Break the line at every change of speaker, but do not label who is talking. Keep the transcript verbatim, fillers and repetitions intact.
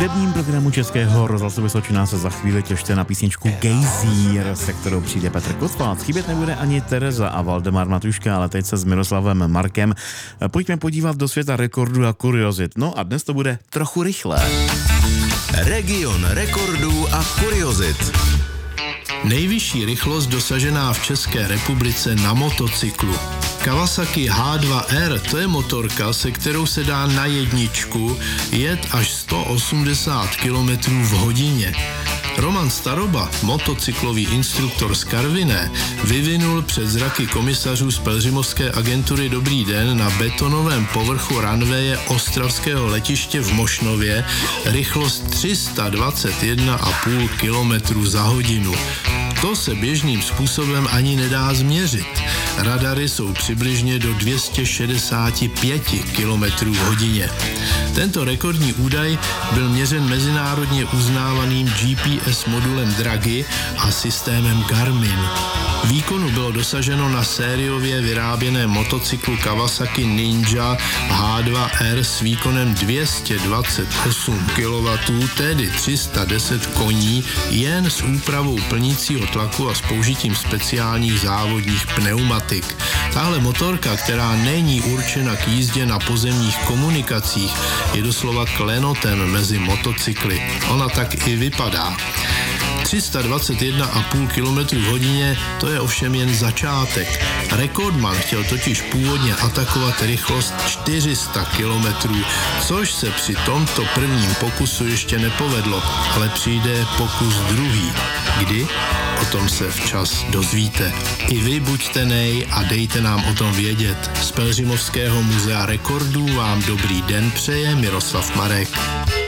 hudebním programu Českého rozhlasu Vysočina se za chvíli těšte na písničku Gejzír, se kterou přijde Petr Kocpalc. Chybět nebude ani Tereza a Valdemar Matuška, ale teď se s Miroslavem Markem pojďme podívat do světa rekordů a kuriozit. No a dnes to bude trochu rychlé.
Region rekordů a kuriozit.
Nejvyšší rychlost dosažená v České republice na motocyklu. Kawasaki H dva R, to je motorka, se kterou se dá na jedničku jet až sto osmdesát kilometrů v hodině. Roman Staroba, motocyklový instruktor z Karviné, vyvinul před zraky komisařů z pelhřimovské agentury Dobrý den na betonovém povrchu runwaye ostravského letiště v Mošnově rychlost tři sta dvacet jedna celá pět kilometru za hodinu. To se běžným způsobem ani nedá změřit. Radary jsou přibližně do dvě stě šedesát pět kilometrů v hodině. Tento rekordní údaj byl měřen mezinárodně uznávaným G P S modulem Draghi a systémem Garmin. Výkonu bylo dosaženo na sériově vyráběném motocyklu Kawasaki Ninja H dva R s výkonem dvě stě dvacet osm kilowattů, tedy tři sta deset koní, jen s úpravou plnícího tlaku a s použitím speciálních závodních pneumatik. Tahle motorka, která není určena k jízdě na pozemních komunikacích, je doslova klenotem mezi motocykly. Ona tak i vypadá. tři sta dvacet jedna celá pět kilometru v hodině, to je ovšem jen začátek. Rekordman chtěl totiž původně atakovat rychlost čtyři sta kilometrů, což se při tomto prvním pokusu ještě nepovedlo, ale přijde pokus druhý. Kdy? O tom se včas dozvíte. I vy buďte nej a dejte nám o tom vědět. Z Pelhřimovského muzea rekordů vám dobrý den přeje Miroslav Marek.